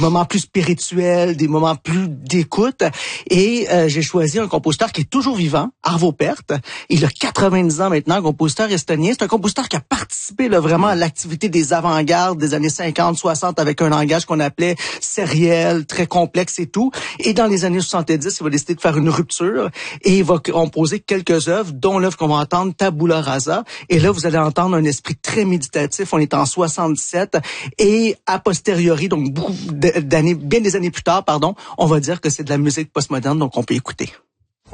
moments plus spirituels, des moments plus d'écoute. Et j'ai choisi un compositeur qui est toujours vivant, Arvo Pärt. Il a 90 ans maintenant, compositeur estonien. C'est un compositeur qui a participé là, vraiment à l'activité des avant-gardes des années 50, 60 avec un langage qu'on appelait sériel, très complexe et tout. Et dans les années 70, il va décider de faire une rupture et il va composer quelques œuvres, dont l'œuvre qu'on va entendre, Tabula Rasa. Et là, vous allez entendre un esprit très méditatif. On est en 67 et a posteriori, donc beaucoup d'années, bien des années plus tard, pardon, on va dire que c'est de la musique postmoderne, donc on peut écouter.